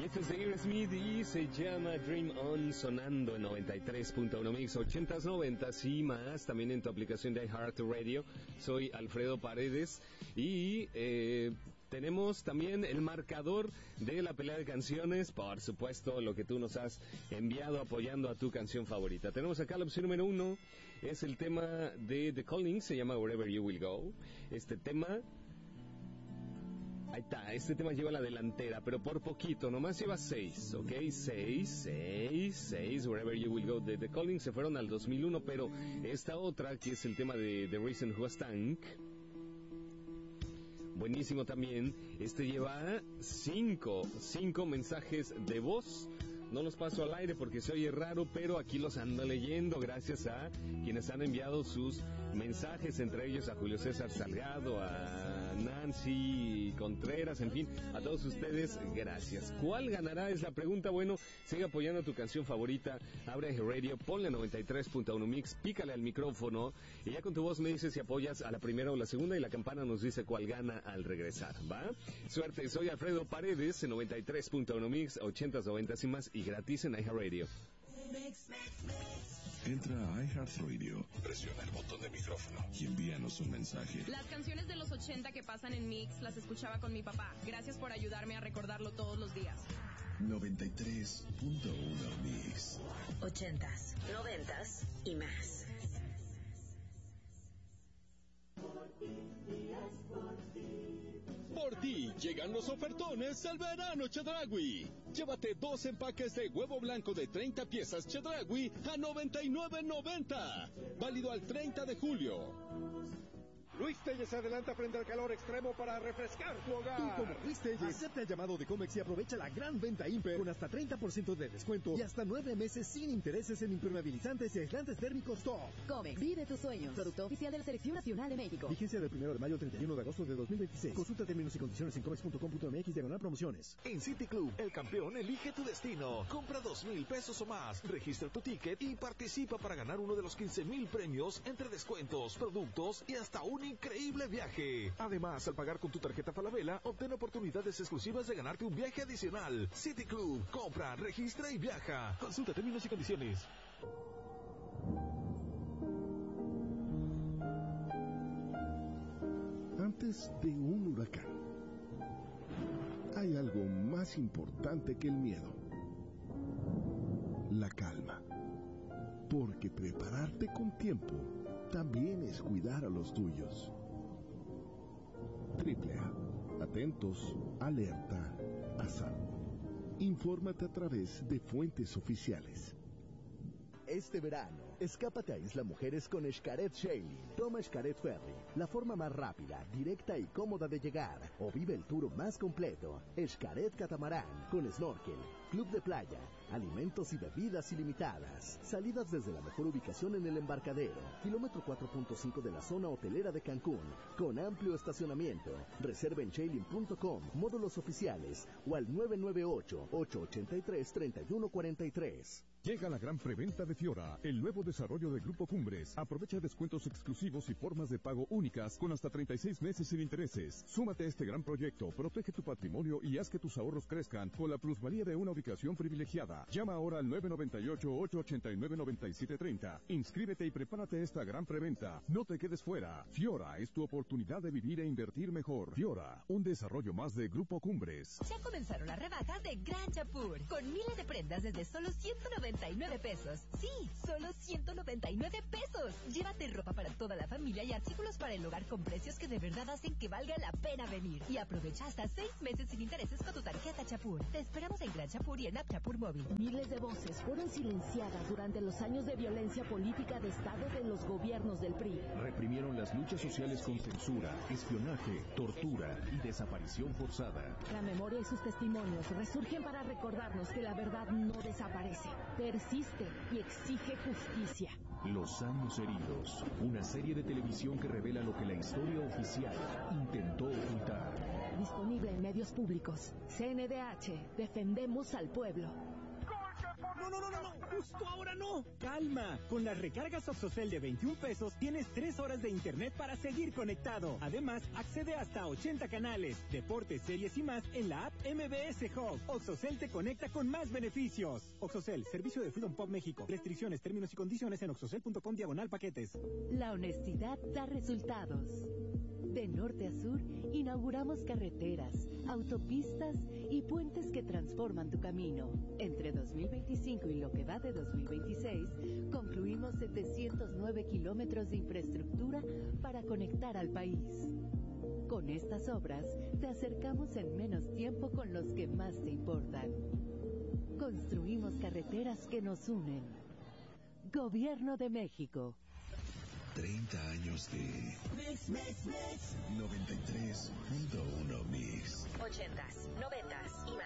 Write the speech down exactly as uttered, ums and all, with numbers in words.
Esto es de Aerosmith y se llama Dream On, sonando en noventa y tres punto uno Mix, ochentas, noventas y más, también en tu aplicación de iHeartRadio. Soy Alfredo Paredes y eh, tenemos también el marcador de la pelea de canciones, por supuesto, lo que tú nos has enviado apoyando a tu canción favorita. Tenemos acá la opción número uno, es el tema de The Calling, se llama Wherever You Will Go. Este tema... Ahí está, este tema lleva la delantera, pero por poquito, nomás lleva seis, ¿ok? Seis, seis, seis, Wherever You Will Go de The Calling se fueron al dos mil uno, pero esta otra, que es el tema de The Reason Who Stank, buenísimo también, este lleva cinco, cinco mensajes de voz. No los paso al aire porque se oye raro, pero aquí los ando leyendo gracias a quienes han enviado sus mensajes, entre ellos a Julio César Salgado, a Nancy Contreras, en fin, a todos ustedes, gracias. ¿Cuál ganará? Es la pregunta. Bueno, sigue apoyando a tu canción favorita, abre Radio, ponle noventa y tres punto uno Mix, pícale al micrófono y ya con tu voz me dices si apoyas a la primera o la segunda y la campana nos dice cuál gana al regresar, ¿va? Suerte, soy Alfredo Paredes en noventa y tres punto uno Mix, ochentas, noventas y más, y gratis en iHeartRadio. Entra a iHeartRadio, presiona el botón de micrófono y envíanos un mensaje. Las canciones de los ochenta que pasan en Mix las escuchaba con mi papá. Gracias por ayudarme a recordarlo todos los días. noventa y tres punto uno Mix. Ochentas, noventas y más. Por ti llegan los ofertones del verano Chedraui. Llévate dos empaques de huevo blanco de treinta piezas Chedraui a noventa y nueve noventa. Válido al treinta de julio. Luis Telles se adelanta frente al calor extremo para refrescar tu hogar. Tú, como Luis Telles, acepta el llamado de Comex y aprovecha la gran venta Imper con hasta treinta por ciento de descuento y hasta nueve meses sin intereses en impermeabilizantes y aislantes térmicos Top. Comex, vive tus sueños. Producto oficial de la Selección Nacional de México. Vigencia del primero de mayo al treinta y uno de agosto de dos mil veintiséis. Consulta términos y condiciones en comex punto com punto mx diagonal promociones. En City Club, el campeón elige tu destino. Compra dos mil pesos o más, registra tu ticket y participa para ganar uno de los quince mil premios entre descuentos, productos y hasta un increíble viaje. Además, al pagar con tu tarjeta Falabella, obtén oportunidades exclusivas de ganarte un viaje adicional. City Club, compra, registra y viaja. Consulta términos y condiciones. Antes de un huracán, hay algo más importante que el miedo: la calma. Porque prepararte con tiempo también es cuidar a los tuyos. Triple A. Atentos, alerta, a salvo. Infórmate a través de fuentes oficiales. Este verano, escápate a Isla Mujeres con Xcaret Sailing. Toma Xcaret Ferry, la forma más rápida, directa y cómoda de llegar. O vive el tour más completo. Xcaret Catamarán, con snorkel, club de playa, alimentos y bebidas ilimitadas. Salidas desde la mejor ubicación en el embarcadero. Kilómetro cuatro punto cinco de la zona hotelera de Cancún. Con amplio estacionamiento. Reserva en sailing punto com, módulos oficiales o al nueve nueve ocho, ocho ocho tres, tres uno cuatro tres. Llega la gran preventa de Fiora, el nuevo desarrollo de Grupo Cumbres. Aprovecha descuentos exclusivos y formas de pago únicas con hasta treinta y seis meses sin intereses. Súmate a este gran proyecto, protege tu patrimonio y haz que tus ahorros crezcan con la plusvalía de una ubicación privilegiada. Llama ahora al nueve nueve ocho, ocho ocho nueve, nueve siete tres cero. Inscríbete y prepárate a esta gran preventa. No te quedes fuera. Fiora es tu oportunidad de vivir e invertir mejor. Fiora, un desarrollo más de Grupo Cumbres. Ya comenzaron las rebajas de Gran Chapur, con miles de prendas desde solo ciento noventa y nueve pesos. Sí, solo ciento noventa y nueve pesos. Llévate ropa para toda la familia y artículos para el hogar con precios que de verdad hacen que valga la pena venir. Y aprovecha hasta seis meses sin intereses con tu tarjeta Chapur. Te esperamos en Gran Chapur y en App Chapur Móvil. Miles de voces fueron silenciadas durante los años de violencia política de Estado de los gobiernos del P R I. Reprimieron las luchas sociales con censura, espionaje, tortura y desaparición forzada. La memoria y sus testimonios resurgen para recordarnos que la verdad no desaparece, persiste y exige justicia. Los años heridos, una serie de televisión que revela lo que la historia oficial intentó ocultar. Disponible en medios públicos. C N D H, defendemos al pueblo. Con No, no, no, no, no, justo ahora no. Calma, con las recargas Oxocel de veintiún pesos tienes tres horas de internet para seguir conectado. Además, accede hasta a ochenta canales, deportes, series y más en la app M B S Hub. Oxocel te conecta con más beneficios. Oxocel, servicio de Freedom Pop México. Restricciones, términos y condiciones en oxocel punto com diagonal paquetes. La honestidad da resultados. De norte a sur, inauguramos carreteras, autopistas y puentes que transforman tu camino. Entre dos mil veinticinco y lo que va de dos mil veintiséis, concluimos setecientos nueve kilómetros de infraestructura para conectar al país. Con estas obras, te acercamos en menos tiempo con los que más te importan. Construimos carreteras que nos unen. Gobierno de México. treinta años de Mix, Mix, Mix. noventa y tres punto uno Mix. ochentas, noventas y más.